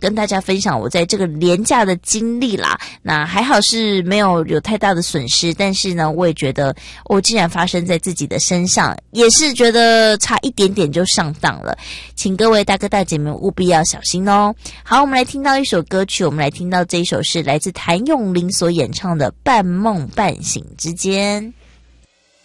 跟大家分享我在这个连假的经历啦。那还好是没有太大的损失，但是呢，我也觉得竟然发生在自己的身上，也是觉得差一点点就上当了，请各位大哥大姐们务必要小心哦。好，我们来听到一首歌曲，我们来听到这一首是来自谭咏麟所演唱的《半梦半醒之间》。